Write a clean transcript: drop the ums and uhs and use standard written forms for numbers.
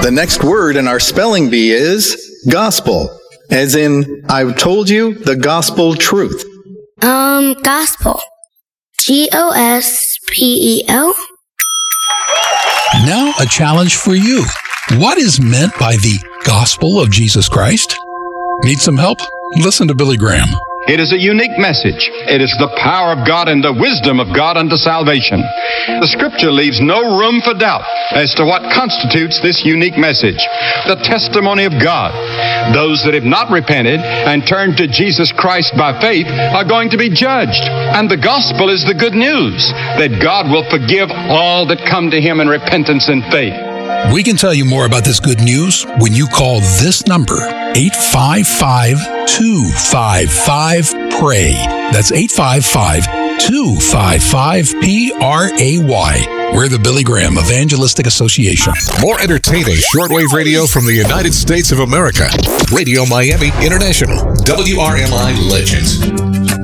The next word in our spelling bee is gospel, as in, I've told you the gospel truth. Gospel. Gospel. Now a challenge for you. What is meant by the gospel of Jesus Christ? Need some help? Listen to Billy Graham. It is a unique message. It is the power of God and the wisdom of God unto salvation. The Scripture leaves no room for doubt as to what constitutes this unique message. The testimony of God. Those that have not repented and turned to Jesus Christ by faith are going to be judged. And the gospel is the good news that God will forgive all that come to Him in repentance and faith. We can tell you more about this good news when you call this number, 855-255-PRAY. That's 855-255-PRAY. We're the Billy Graham Evangelistic Association. More entertaining shortwave radio from the United States of America. Radio Miami International. WRMI Legends.